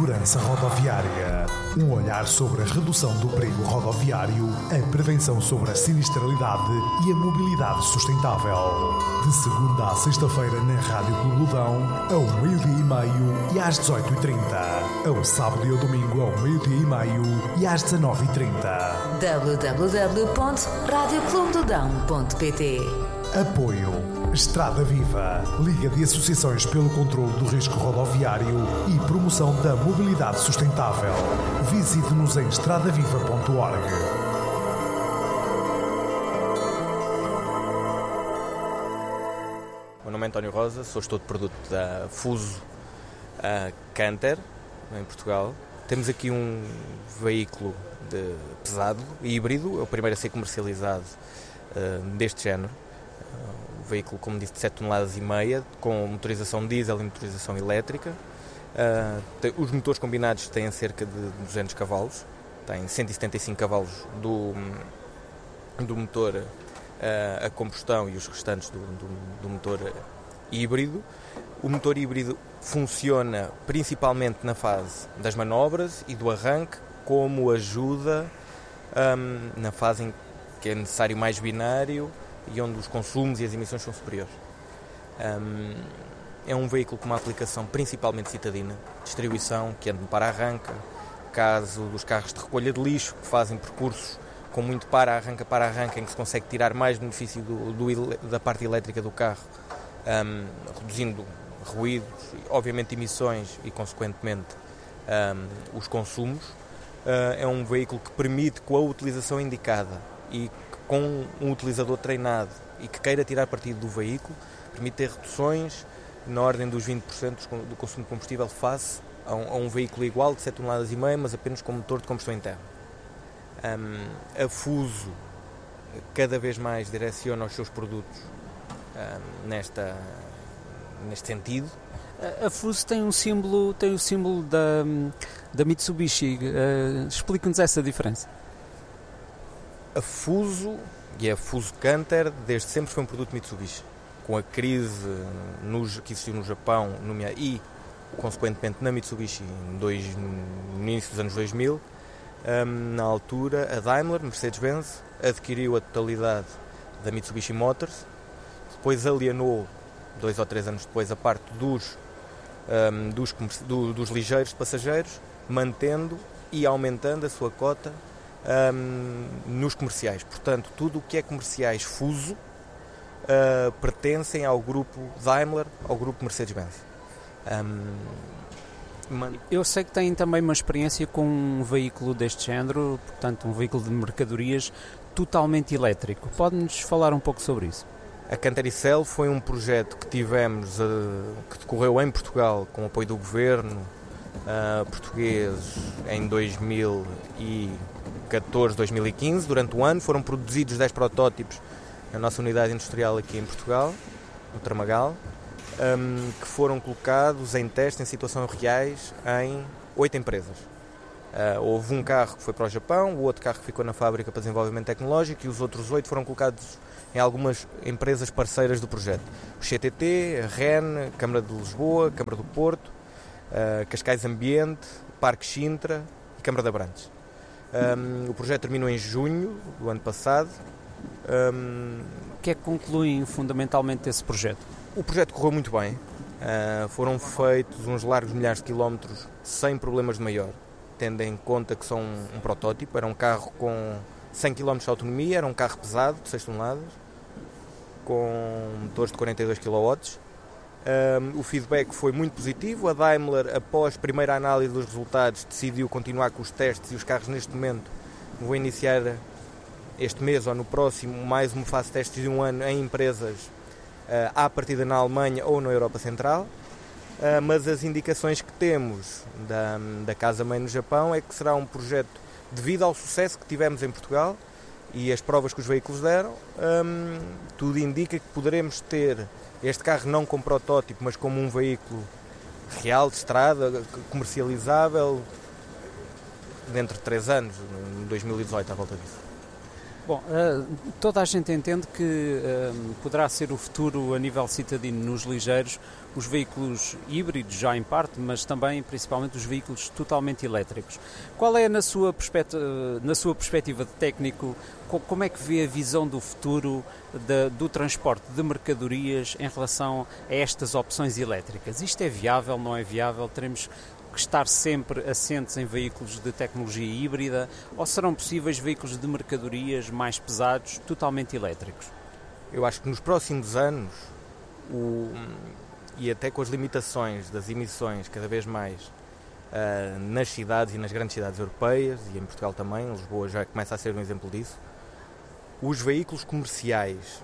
Segurança Rodoviária. Um olhar sobre a redução do perigo rodoviário, a prevenção sobre a sinistralidade e a mobilidade sustentável. De segunda a sexta-feira na Rádio Clube Ludão, ao 12h30 e às 18h30. Ao sábado e ao domingo ao 12h30 e às 19h30. www.radioclubedodão.pt. Apoio Estrada Viva, Liga de Associações pelo Controlo do Risco Rodoviário e Promoção da Mobilidade Sustentável. Visite-nos em estradaviva.org. O meu nome é António Rosa, sou gestor de produto da Fuso Canter, em Portugal. Temos aqui um veículo pesado e híbrido, é o primeiro a ser comercializado deste género. O veículo, como disse, de 7,5 toneladas, com motorização diesel e motorização elétrica. Os motores combinados têm cerca de 200 cavalos, têm 175 cavalos do motor a combustão e os restantes do motor híbrido. O motor híbrido funciona principalmente na fase das manobras e do arranque, como ajuda na fase em que é necessário mais binário e onde os consumos e as emissões são superiores. É um veículo com uma aplicação principalmente citadina, distribuição, que anda para arranca, caso dos carros de recolha de lixo, que fazem percursos com muito para-arranca, em que se consegue tirar mais benefício da parte elétrica do carro, reduzindo ruídos, obviamente emissões e, consequentemente, os consumos. É um veículo que permite, com a utilização indicada e com um utilizador treinado e que queira tirar partido do veículo, permite ter reduções na ordem dos 20% do consumo de combustível face a um veículo igual de 7,5 toneladas, mas apenas com motor de combustão interna. A Fuso cada vez mais direciona os seus produtos neste sentido. A Fuso tem o símbolo da Mitsubishi. Explique-nos essa diferença. A Fuso e a Fuso Canter desde sempre foi um produto Mitsubishi. Com a crise que existiu no Japão e, consequentemente, na Mitsubishi no início dos anos 2000, na altura a Daimler, Mercedes-Benz, adquiriu a totalidade da Mitsubishi Motors, depois alienou, 2 ou 3 anos depois, a parte dos ligeiros de passageiros, mantendo e aumentando a sua cota nos comerciais. Portanto, tudo o que é comerciais Fuso pertencem ao grupo Daimler, ao grupo Mercedes-Benz. Eu sei que tem também uma experiência com um veículo deste género, portanto um veículo de mercadorias totalmente elétrico. Pode-nos falar um pouco sobre isso? A Cantericel foi um projeto que tivemos, que decorreu em Portugal com o apoio do governo português em 2014, 2015. Durante um ano foram produzidos 10 protótipos na nossa unidade industrial aqui em Portugal, no Tramagal, que foram colocados em teste, em situações reais, em 8 empresas. Houve um carro que foi para o Japão, o outro carro que ficou na fábrica para desenvolvimento tecnológico e os outros 8 foram colocados em algumas empresas parceiras do projeto. O CTT, a REN, Câmara de Lisboa, Câmara do Porto, Cascais Ambiente, Parque Sintra e Câmara de Abrantes. O projeto terminou em junho do ano passado. O que é que concluem fundamentalmente esse projeto? O projeto correu muito bem. Foram feitos uns largos milhares de quilómetros sem problemas de maior, tendo em conta que são um protótipo. Era um carro com 100 km de autonomia, era um carro pesado de 6 toneladas, com motores de 42 kW. O feedback foi muito positivo. A Daimler, após primeira análise dos resultados, decidiu continuar com os testes e os carros neste momento vão iniciar este mês ou no próximo mais uma fase de testes de um ano em empresas à partida na Alemanha ou na Europa Central. Mas as indicações que temos da Casa-Mãe no Japão é que será um projeto, devido ao sucesso que tivemos em Portugal e as provas que os veículos deram, tudo indica que poderemos ter este carro não como protótipo, mas como um veículo real, de estrada, comercializável dentro de 3 anos, em 2018, à volta disso. Bom, toda a gente entende que poderá ser o futuro a nível citadino nos ligeiros, os veículos híbridos já em parte, mas também principalmente os veículos totalmente elétricos. Qual é, na sua perspectiva de técnico, como é que vê a visão do futuro do transporte de mercadorias em relação a estas opções elétricas? Isto é viável, não é viável? Teremos que estar sempre assentes em veículos de tecnologia híbrida ou serão possíveis veículos de mercadorias mais pesados, totalmente elétricos? Eu acho que nos próximos anos, e até com as limitações das emissões cada vez mais nas cidades e nas grandes cidades europeias, e em Portugal também, Lisboa já começa a ser um exemplo disso, os veículos comerciais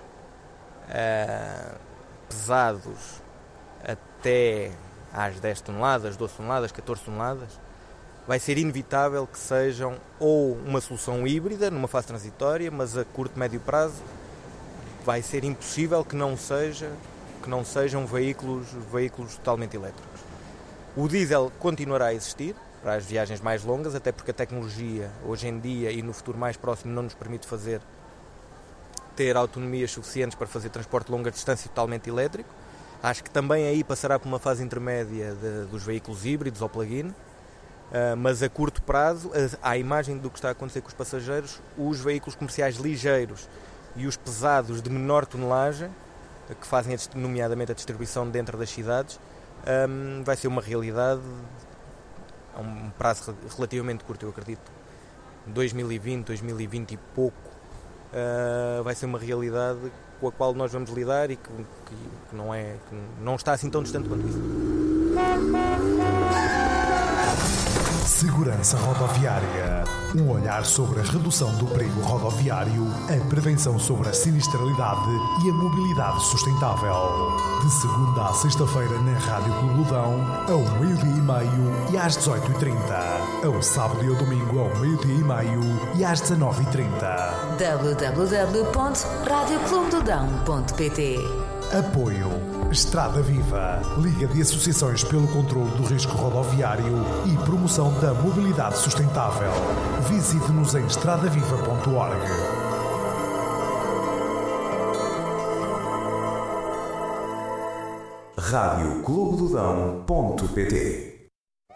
pesados até às 10 toneladas, 12 toneladas, 14 toneladas, vai ser inevitável que sejam ou uma solução híbrida, numa fase transitória, mas a curto, médio prazo vai ser impossível que não sejam veículos totalmente elétricos. O diesel continuará a existir para as viagens mais longas, até porque a tecnologia, hoje em dia e no futuro mais próximo, não nos permite ter autonomias suficientes para fazer transporte de longa distância totalmente elétrico. Acho que também aí passará por uma fase intermédia dos veículos híbridos ou plug-in, mas a curto prazo, à imagem do que está a acontecer com os passageiros, os veículos comerciais ligeiros e os pesados de menor tonelagem, que fazem nomeadamente a distribuição dentro das cidades, vai ser uma realidade a um prazo relativamente curto, eu acredito. 2020, 2020 e pouco, vai ser uma realidade com a qual nós vamos lidar e que não está assim tão distante quanto isso. Segurança Rodoviária. Um olhar sobre a redução do perigo rodoviário, a prevenção sobre a sinistralidade e a mobilidade sustentável. De segunda a sexta-feira na Rádio Clube do Dão, ao 12h30 e às 18h30. Ao sábado e ao domingo, ao 12h30 e às 19h30. www.radioclubedodão.pt. Apoio Estrada Viva, Liga de Associações pelo Controlo do Risco Rodoviário e Promoção da Mobilidade Sustentável. Visite-nos em estradaviva.org. radioclubedodão.pt